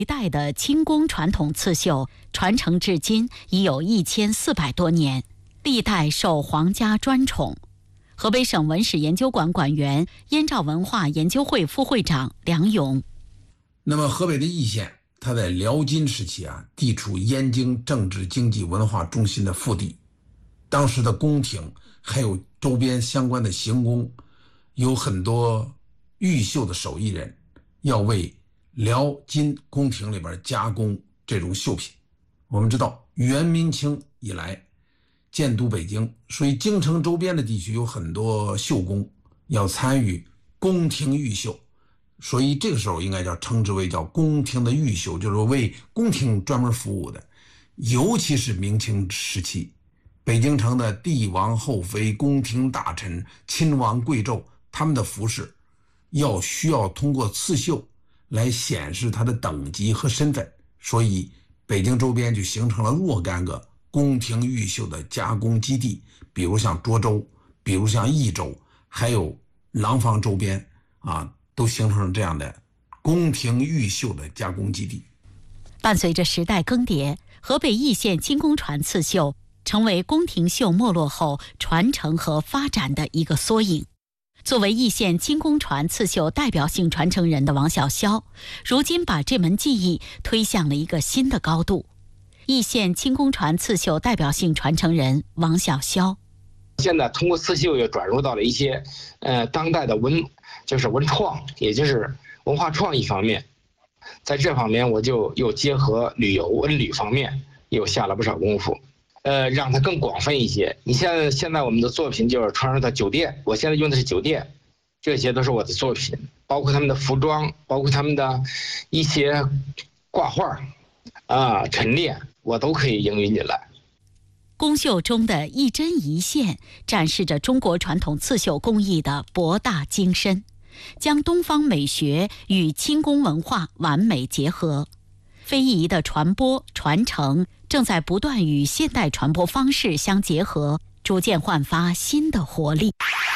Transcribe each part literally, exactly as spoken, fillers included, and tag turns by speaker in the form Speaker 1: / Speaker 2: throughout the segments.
Speaker 1: 一代的清宫传统刺绣传承至今已有一千四百多年，历代受皇家专宠。河北省文史研究馆馆员、燕赵文化研究会副会长梁勇。
Speaker 2: 那么河北的易县，它在辽金时期啊，地处燕京政治经济文化中心的腹地，当时的宫廷还有周边相关的行宫，有很多玉绣的手艺人要为辽金宫廷里边加工这种绣品。我们知道元明清以来建都北京，所以京城周边的地区有很多绣工要参与宫廷御绣，所以这个时候应该叫称之为叫宫廷的御绣，就是为宫廷专门服务的。尤其是明清时期，北京城的帝王后妃、宫廷大臣、亲王贵胄，他们的服饰要需要通过刺绣来显示他的等级和身份，所以北京周边就形成了若干个宫廷御绣的加工基地，比如像涿州，比如像益州，还有廊坊周边啊，都形成了这样的宫廷御绣的加工基地。
Speaker 1: 伴随着时代更迭，河北易县金宫传刺绣成为宫廷绣没落后传承和发展的一个缩影。作为易县金宫传刺绣代表性传承人的王小霄，如今把这门技艺推向了一个新的高度。易县金宫传刺绣代表性传承人王小霄，
Speaker 3: 现在通过刺绣又转入到了一些呃当代的文，就是文创，也就是文化创意方面。在这方面，我就又结合旅游文旅方面，又下了不少功夫，呃，让它更广泛一些。你像现在我们的作品就是传入到酒店，我现在用的是酒店，这些都是我的作品，包括他们的服装，包括他们的一些挂画啊、陈列，我都可以应用进来。
Speaker 1: 宫绣中的一针一线，展示着中国传统刺绣工艺的博大精深，将东方美学与清宫文化完美结合。非遗的传播传承正在不断与现代传播方式相结合，逐渐焕发新的活力。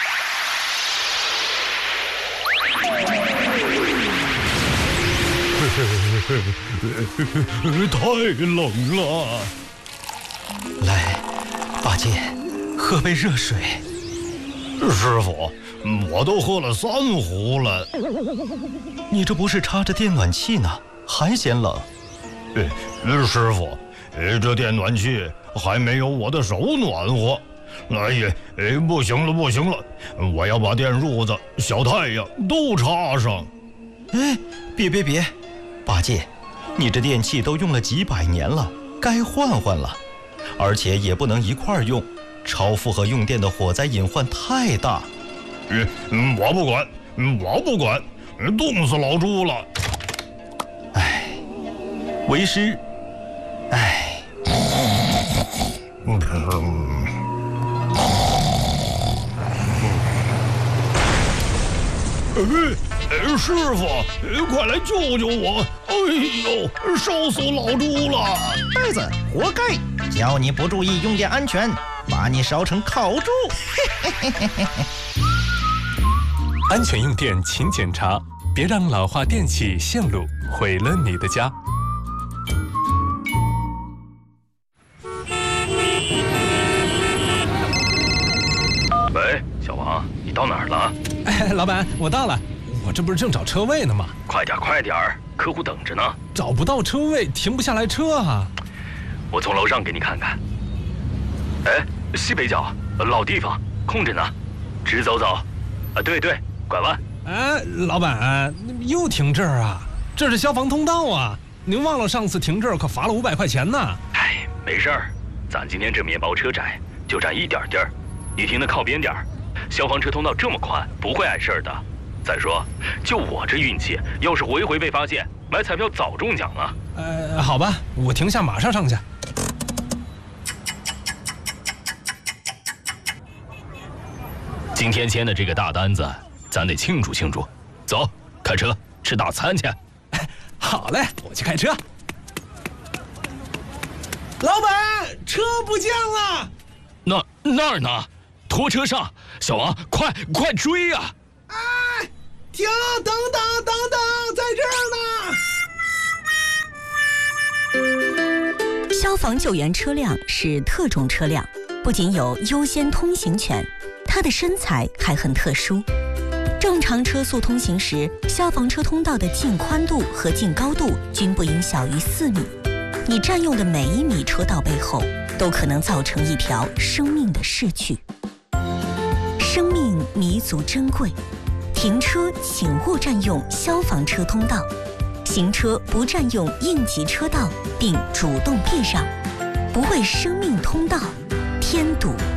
Speaker 4: 太冷了，
Speaker 5: 来，八戒，喝杯热水。
Speaker 4: 师傅，我都喝了三壶了。
Speaker 5: 你这不是插着电暖气呢，还嫌冷？
Speaker 4: 呃，师傅，呃，这电暖气还没有我的手暖和。哎呀，哎，不行了，不行了，我要把电褥子、小太阳都插上。
Speaker 5: 哎，别别别，八戒，你这电器都用了几百年了，该换换了，而且也不能一块儿用，超负荷用电的火灾隐患太大。
Speaker 4: 嗯，我不管，我不管，冻死老猪了。
Speaker 5: 哎，为师，哎，
Speaker 4: 哎，师傅，快来救救我！哎呦，烧死老猪了！
Speaker 6: 呆子，活该！叫你不注意用电安全，把你烧成烤猪！
Speaker 7: 安全用电请检查，别让老化电器线路毁了你的家。
Speaker 8: 喂，小王，你到哪儿了？
Speaker 7: 哎，老板，我到了，我这不是正找车位呢吗？
Speaker 8: 快点，快点，客户等着呢。
Speaker 7: 找不到车位，停不下来车啊。
Speaker 8: 我从楼上给你看看。哎，西北角老地方空着呢，直走走。啊，对对，拐弯。
Speaker 7: 哎，老板，又停这儿啊？这是消防通道啊！您忘了上次停这儿可罚了五百块钱呢。
Speaker 8: 哎，没事儿，咱今天这面包车窄，就占一点地儿，你停的靠边点儿。消防车通道这么宽，不会碍事儿的。再说，就我这运气，要是回回被发现，买彩票早中奖了。
Speaker 7: 呃，好吧，我停下，马上上去。
Speaker 8: 今天签的这个大单子，咱得庆祝庆祝。走，开车吃大餐去。
Speaker 7: 好嘞，我去开车。老板，车不见了。
Speaker 8: 那那儿呢？拖车上，小王，快快追呀！
Speaker 7: 哎，停，等等等等，在这儿呢。
Speaker 9: 消防救援车辆是特种车辆，不仅有优先通行权，它的身材还很特殊。正常车速通行时，消防车通道的净宽度和净高度均不应小于四米。你占用的每一米车道背后，都可能造成一条生命的逝去。生命弥足珍贵，停车请勿占用消防车通道，行车不占用应急车道，并主动避让，不为生命通道添堵。